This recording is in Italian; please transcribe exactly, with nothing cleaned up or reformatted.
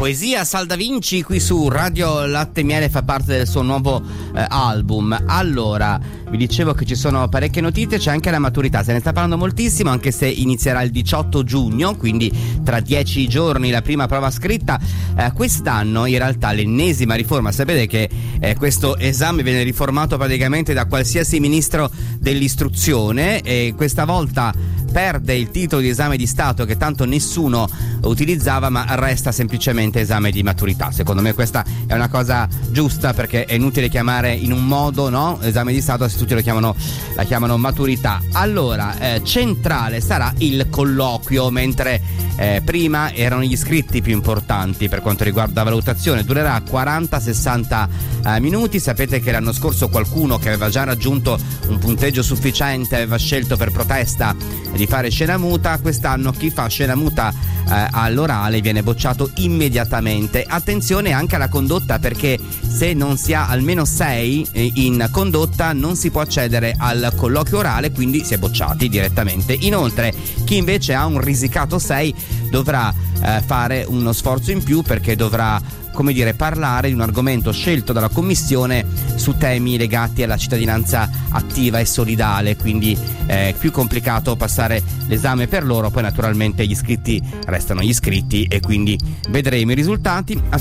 Poesia Sal Da Vinci qui su Radio Latte Miele, fa parte del suo nuovo eh, album. Allora, vi dicevo che ci sono parecchie notizie, c'è anche la maturità, se ne sta parlando moltissimo, anche se inizierà il diciotto giugno, quindi tra dieci giorni la prima prova scritta. Eh, quest'anno in realtà l'ennesima riforma, sapete che eh, questo esame viene riformato praticamente da qualsiasi ministro dell'istruzione e questa volta perde il titolo di esame di Stato che tanto nessuno utilizzava, ma resta semplicemente esame di maturità. Secondo me questa è una cosa giusta, perché è inutile chiamare in un modo, no, esame di Stato, se tutti lo chiamano, la chiamano maturità. Allora, eh, centrale sarà il colloquio, mentre eh, prima erano gli iscritti più importanti per quanto riguarda la valutazione. Durerà quaranta sessanta eh, minuti. Sapete che l'anno scorso qualcuno che aveva già raggiunto un punteggio sufficiente aveva scelto per protesta di fare scena muta. Quest'anno chi fa scena muta eh, all'orale viene bocciato immediatamente. Attenzione anche alla condotta, perché se non si ha almeno sei eh, in condotta non si può accedere al colloquio orale, quindi si è bocciati direttamente. Inoltre chi invece ha un risicato sei dovrà eh, fare uno sforzo in più, perché dovrà, come dire, parlare di un argomento scelto dalla commissione su temi legati alla cittadinanza attiva e solidale, quindi è più complicato passare l'esame per loro. Poi naturalmente gli iscritti restano gli iscritti e quindi vedremo i risultati.